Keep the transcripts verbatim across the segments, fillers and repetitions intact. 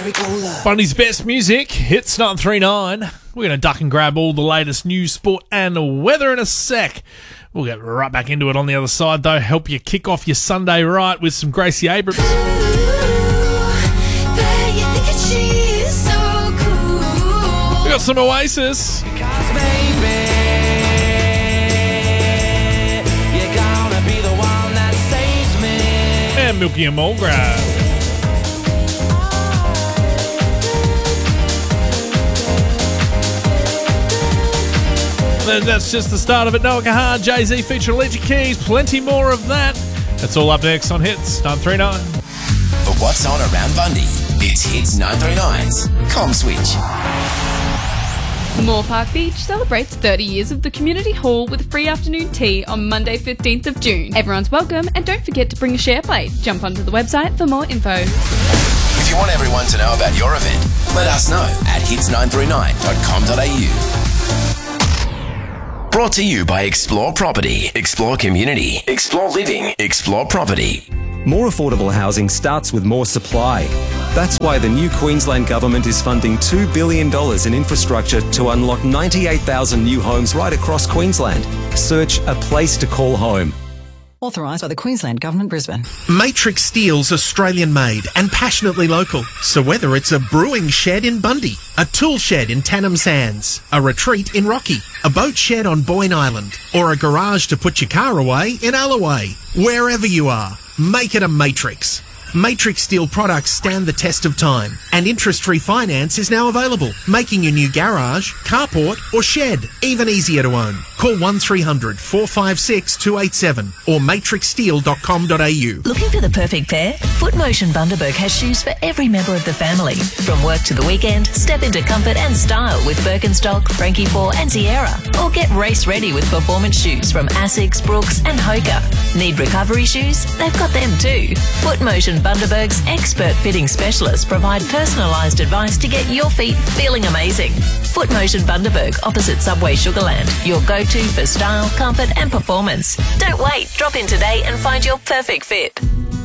Bundy's best music, hits nine three nine. We're going to duck and grab all the latest news, sport and weather in a sec. We'll get right back into it on the other side, though. Help you kick off your Sunday right with some Gracie Abrams. Ooh, babe, you think she's so cool. We got some Oasis. Cause baby, you're gonna be the one that saves me. And Milky and Mulgrave. And that's just the start of it. Noah Kahan, Jay-Z feature Alicia Keys. Plenty more of that. That's all up next on Hits nine three nine. For what's on around Bundy, it's Hits nine three nine's Com Switch. Moore Park Beach celebrates thirty years of the community hall with free afternoon tea on Monday fifteenth of June. Everyone's welcome, and don't forget to bring a share plate. Jump onto the website for more info. If you want everyone to know about your event, let us know at hits nine three nine dot com dot a u. Brought to you by Explore Property, Explore Community, Explore Living, Explore Property. More affordable housing starts with more supply. That's why the new Queensland Government is funding two billion dollars in infrastructure to unlock ninety-eight thousand new homes right across Queensland. Search A Place to Call Home. Authorised by the Queensland Government, Brisbane. Matrix Steel's Australian-made and passionately local. So whether it's a brewing shed in Bundy, a tool shed in Tannum Sands, a retreat in Rocky, a boat shed on Boyne Island, or a garage to put your car away in Alloway, wherever you are, make it a Matrix. Matrix Steel products stand the test of time, and interest-free finance is now available, making your new garage, carport or shed even easier to own. Call one three hundred four five six two eight seven or matrix steel dot com dot a u. Looking for the perfect pair? Footmotion Bundaberg has shoes for every member of the family. From work to the weekend, step into comfort and style with Birkenstock, Frankie four and Sierra. Or get race ready with performance shoes from Asics, Brooks and Hoka. Need recovery shoes? They've got them too. Footmotion Bundaberg's expert fitting specialists provide personalised advice to get your feet feeling amazing. Footmotion Bundaberg opposite Subway Sugarland, your go-to for style, comfort and performance. Don't wait, drop in today and find your perfect fit.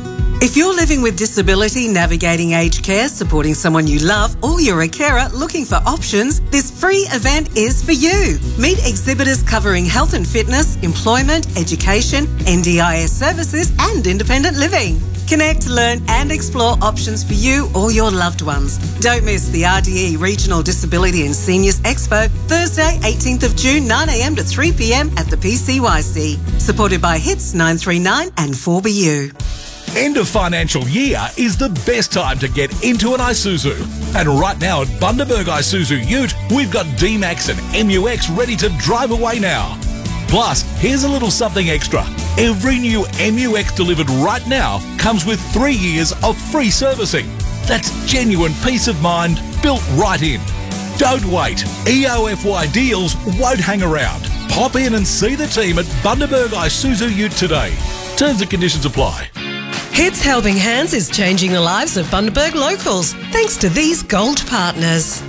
If you're living with disability, navigating aged care, supporting someone you love, or you're a carer looking for options, this free event is for you. Meet exhibitors covering health and fitness, employment, education, N D I S services and independent living. Connect, learn and explore options for you or your loved ones. Don't miss the R D E Regional Disability and Seniors Expo, Thursday, eighteenth of June, nine a m to three p m at the P C Y C. Supported by Hits nine three nine and four B U. End of financial year is the best time to get into an Isuzu. And right now at Bundaberg Isuzu Ute, we've got D-Max and M U X ready to drive away now. Plus, here's a little something extra. Every new M U X delivered right now comes with three years of free servicing. That's genuine peace of mind built right in. Don't wait. E O F Y deals won't hang around. Pop in and see the team at Bundaberg Isuzu Ute today. Terms and conditions apply. Hits Helping Hands is changing the lives of Bundaberg locals thanks to these gold partners.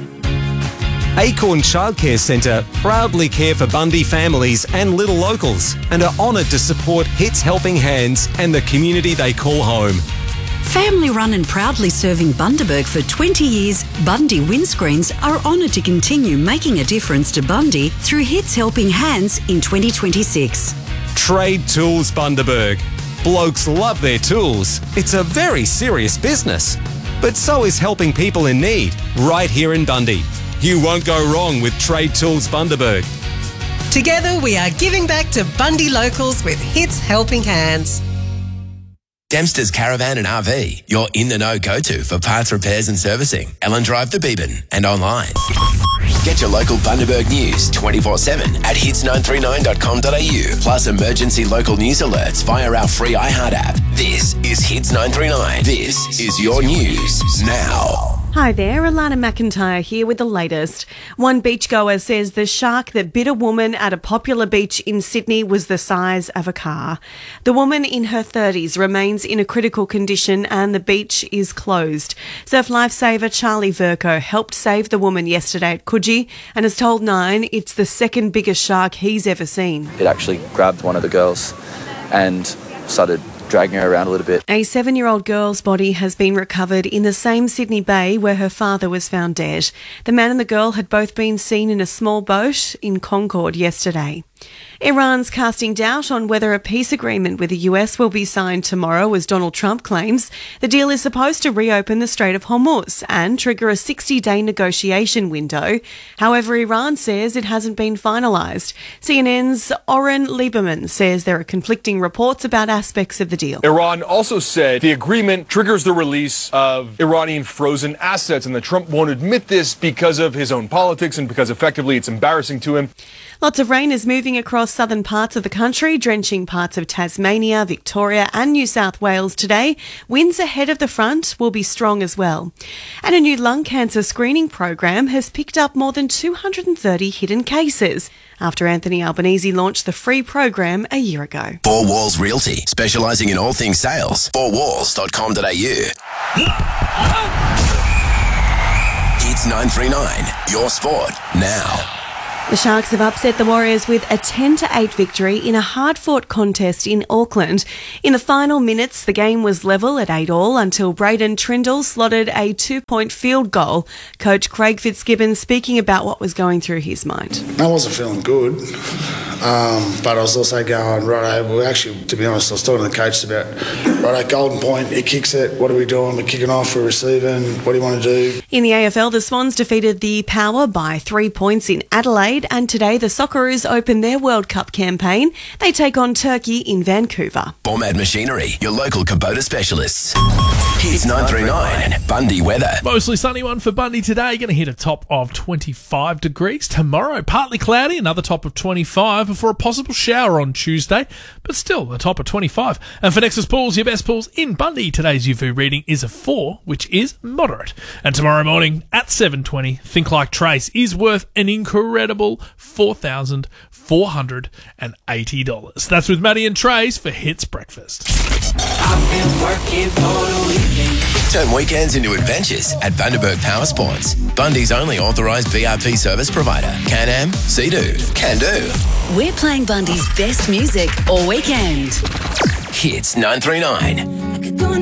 Acorn Childcare Centre proudly care for Bundy families and little locals and are honoured to support Hits Helping Hands and the community they call home. Family run and proudly serving Bundaberg for twenty years, Bundy Windscreens are honoured to continue making a difference to Bundy through Hits Helping Hands in twenty twenty-six. Trade Tools Bundaberg. Blokes love their tools. It's a very serious business. But so is helping people in need, right here in Bundy. You won't go wrong with Trade Tools Bundaberg. Together we are giving back to Bundy locals with Hits Helping Hands. Dempster's Caravan and R V, your in-the-know go-to for parts repairs and servicing. Ellen Drive to Beebyn and online. Get your local Bundaberg news twenty-four seven at hits nine three nine dot com dot a u, plus emergency local news alerts via our free iHeart app. This is Hits nine three nine. This is your news now. Hi there, Alana McIntyre here with the latest. One beachgoer says the shark that bit a woman at a popular beach in Sydney was the size of a car. The woman in her thirties remains in a critical condition and the beach is closed. Surf lifesaver Charlie Verco helped save the woman yesterday at Coogee and has told Nine it's the second biggest shark he's ever seen. It actually grabbed one of the girls and started dragging her around a little bit. A seven-year-old girl's body has been recovered in the same Sydney Bay where her father was found dead. The man and the girl had both been seen in a small boat in Concord yesterday. Iran's casting doubt on whether a peace agreement with the U S will be signed tomorrow, as Donald Trump claims. The deal is supposed to reopen the Strait of Hormuz and trigger a sixty-day negotiation window. However, Iran says it hasn't been finalised. C N N's Oren Lieberman says there are conflicting reports about aspects of the deal. Iran also said the agreement triggers the release of Iranian frozen assets, and that Trump won't admit this because of his own politics and because effectively it's embarrassing to him. Lots of rain is moving across southern parts of the country, drenching parts of Tasmania, Victoria and New South Wales today. Winds ahead of the front will be strong as well. And a new lung cancer screening program has picked up more than two hundred thirty hidden cases after Anthony Albanese launched the free program a year ago. Four Walls Realty, specialising in all things sales. four walls dot com dot a u. Hits nine three nine, your sport now. The Sharks have upset the Warriors with a ten to eight victory in a hard-fought contest in Auckland. In the final minutes, the game was level at eight all until Braden Trindle slotted a two-point field goal. Coach Craig Fitzgibbon speaking about what was going through his mind. I wasn't feeling good, um, but I was also going, right, well, actually, to be honest, I was talking to the coach about, right, golden point, he kicks it, what are we doing? We're kicking off, we're receiving, what do you want to do? In the A F L, the Swans defeated the Power by three points in Adelaide, and today the Socceroos open their World Cup campaign. They take on Turkey in Vancouver. Bomad Machinery, your local Kubota specialists. Hits nine three nine, Bundy weather. Mostly sunny one for Bundy today. Going to hit a top of twenty-five degrees. Tomorrow, partly cloudy, another top of twenty-five before a possible shower on Tuesday, but still a top of twenty-five. And for Nexus Pools, your best pools in Bundy, today's U V reading is a four, which is moderate. And tomorrow morning at seven twenty, Think Like Trace is worth an incredible four thousand four hundred eighty dollars. That's with Maddie and Trace for Hits Breakfast. I've been working for the weekend. Turn weekends into adventures at Bundaberg Power Sports. Bundy's only authorised B R P service provider. Can-Am, Sea-Doo, Can-Do. We're playing Bundy's best music all weekend. Hits nine three nine.